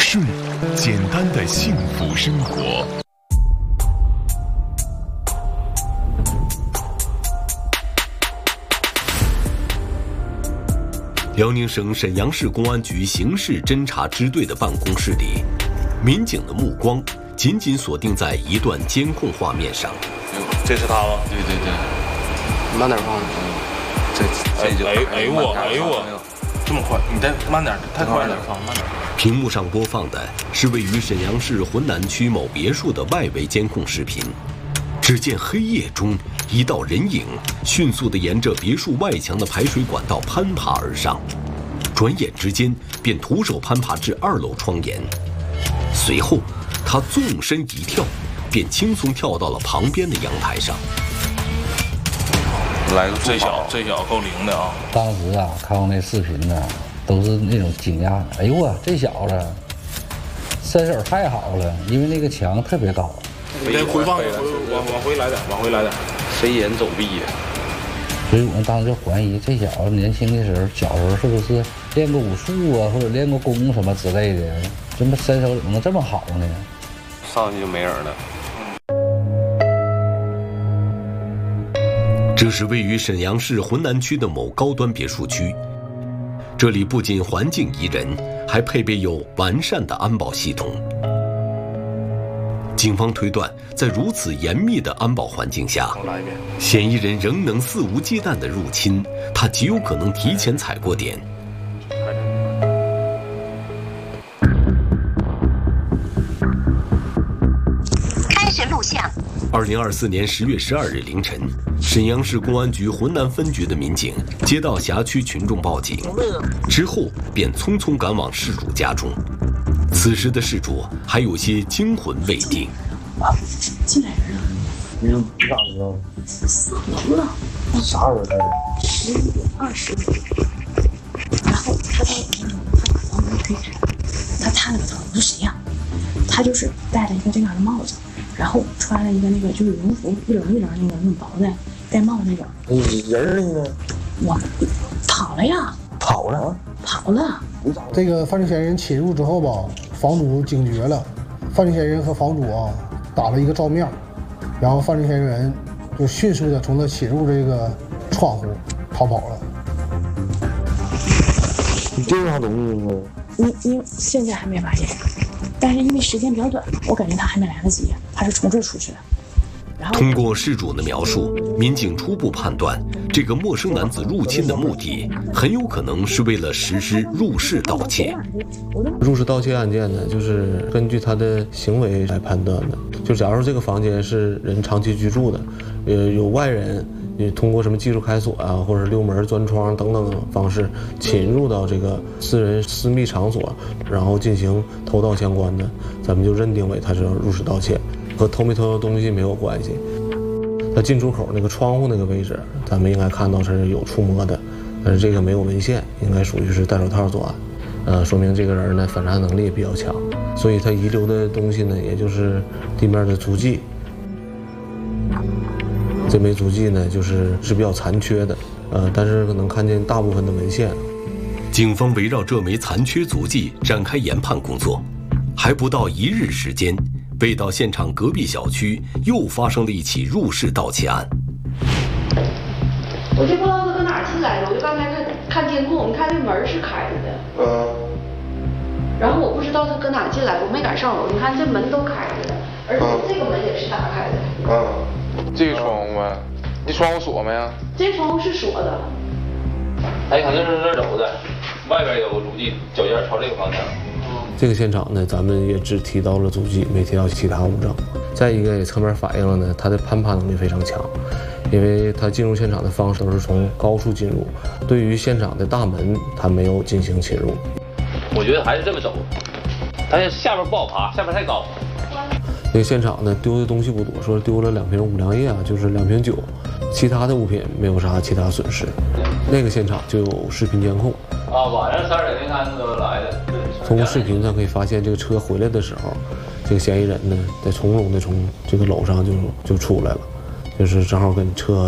睡，简单的幸福生活。辽宁省沈阳市公安局刑事侦查支队的办公室里，民警的目光紧紧锁定在一段监控画面上。 这是他吗？ 对对对， 慢点放。 这就哎呦我，这么快？你再慢点，太快了，放慢点。 屏幕上播放的是位于沈阳市浑南区某别墅的外围监控视频。只见黑夜中，一道人影迅速地沿着别墅外墙的排水管道攀爬而上，转眼之间便徒手攀爬至2楼窗沿。随后，他纵身一跳，便轻松跳到了旁边的阳台上。 来个这小够灵的啊！ 当时啊，看到那视频呢，都是那种惊讶。哎呦啊，这小子身手太好了，因为那个墙特别高。 你再回放，往回来点， 飞檐走壁呀！ 所以我们当时就怀疑这小子年轻的时候，小时候是不是练过武术啊，或者练过功什么之类的？怎么身手怎么能这么好呢？ 上去就没人了。 这是位于沈阳市浑南区的某高端别墅区，这里不仅环境宜人，还配备有完善的安保系统。警方推断，在如此严密的安保环境下，嫌疑人仍能肆无忌惮地入侵，他极有可能提前踩过点。 开始录像。 2024年10月12日凌晨，沈阳市公安局浑南分局的民警接到辖区群众报警，之后便匆匆赶往事主家中。此时的事主还有些惊魂未定。 进来人了。 你咋知道 ？4楼了。 啥时候来的 ？15点20。然后他到他把房门推开，他探了个头，我说谁呀？他就是戴了一个这样的帽子，然后穿了一个那个就是羽绒服一棱那种薄的戴帽那种。 人呢？ 我跑了呀。 跑了？ 跑了。 这个犯罪嫌疑人侵入之后吧，房主惊觉了，犯罪嫌疑人和房主啊打了一个照面，然后犯罪嫌疑人就迅速的从他侵入这个窗户逃跑了。 你丢啥东西了？ 你现在还没发现，但是因为时间比较短，我感觉他还没来得及，他是从这儿出去的。 通过事主的描述，民警初步判断，这个陌生男子入侵的目的很有可能是为了实施入室盗窃。 入室盗窃案件呢，就是根据他的行为来判断的。就假如这个房间是人长期居住的，有外人也通过什么技术开锁啊，或者溜门钻窗等等方式侵入到这个私人私密场所，然后进行偷盗相关的，咱们就认定为他是入室盗窃。和偷没偷的东西没有关系，他进出口那个窗户那个位置，咱们应该看到是有触摸的，但是这个没有文献，应该属于是戴手套作案，说明这个人呢反杀能力也比较强，所以他遗留的东西呢，也就是地面的足迹。这枚足迹呢，是比较残缺的，但是能看见大部分的文献。 警方围绕这枚残缺足迹展开研判工作，还不到1日时间。被盗现场隔壁小区又发生了一起入室盗窃案。 我就不知道他搁哪儿进来的，我就刚才看监控，你看这门是开着的，然后我不知道他搁哪儿进来，我没敢上楼，你看这门都开着的，而且这个门也是打开的。 这个窗户呗，这窗户锁没啊？ 这窗户是锁的。 他肯定是这儿走的，外边有足迹，脚尖朝这个方向。 这个现场呢，咱们也只提到了足迹，没提到其他物证。再一个也侧面反映了呢，他的攀爬能力非常强，因为他进入现场的方式都是从高处进入，对于现场的大门他没有进行侵入。 我觉得还是这么走，但是下边不好爬，下边太高。 这个现场呢，丢的东西不多，说丢了2瓶五粮液啊，就是2瓶酒，其他的物品没有啥其他损失。那个现场就有视频监控。 晚上12点03都来的。 从视频上可以发现，这个车回来的时候，这个嫌疑人呢，在从容的从这个楼上就出来了，就是正好跟车